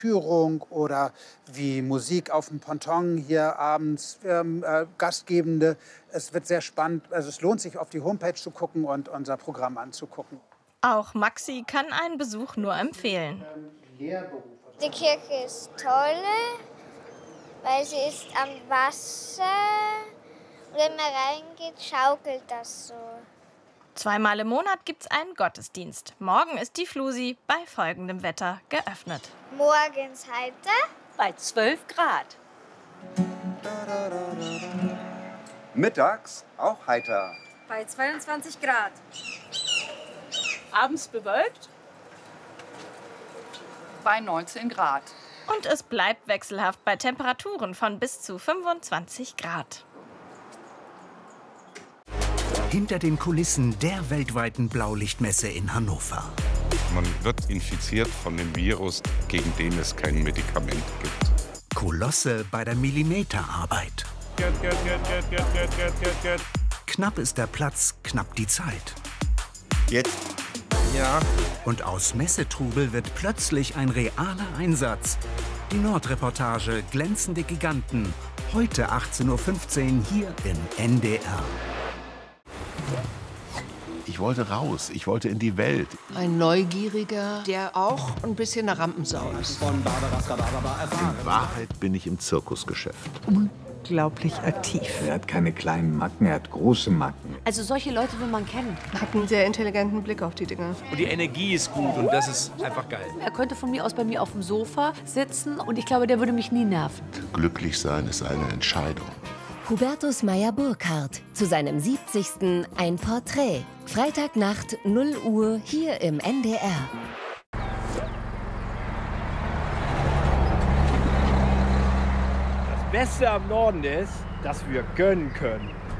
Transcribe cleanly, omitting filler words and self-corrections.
Führung oder wie Musik auf dem Ponton hier abends, Gastgebende. Es wird sehr spannend. Also es lohnt sich, auf die Homepage zu gucken und unser Programm anzugucken. Auch Maxi kann einen Besuch nur empfehlen. Die Kirche ist toll, weil sie ist am Wasser. Und wenn man reingeht, schaukelt das so. Zweimal im Monat gibt's einen Gottesdienst. Morgen ist die Flusi bei folgendem Wetter geöffnet. Morgens heiter. Bei 12 Grad. Mittags auch heiter. Bei 22 Grad. Abends bewölkt. Bei 19 Grad. Und es bleibt wechselhaft bei Temperaturen von bis zu 25 Grad. Hinter den Kulissen der weltweiten Blaulichtmesse in Hannover. Man wird infiziert von dem Virus, gegen den es kein Medikament gibt. Kolosse bei der Millimeterarbeit. Knapp ist der Platz, knapp die Zeit. Jetzt? Ja. Und aus Messetrubel wird plötzlich ein realer Einsatz. Die Nordreportage Glänzende Giganten. Heute 18:15 Uhr hier im NDR. Ich wollte raus, ich wollte in die Welt. Ein Neugieriger, der auch ein bisschen eine Rampensau ist. In Wahrheit bin ich im Zirkusgeschäft. Unglaublich aktiv. Er hat keine kleinen Macken, er hat große Macken. Also solche Leute will man kennen. Hat einen sehr intelligenten Blick auf die Dinge. Und die Energie ist gut und das ist einfach geil. Er könnte von mir aus bei mir auf dem Sofa sitzen und ich glaube, der würde mich nie nerven. Glücklich sein ist eine Entscheidung. Hubertus Meyer-Burkhardt zu seinem 70. ein Porträt. Freitagnacht 0 Uhr hier im NDR. Das Beste am Norden ist, dass wir gönnen können.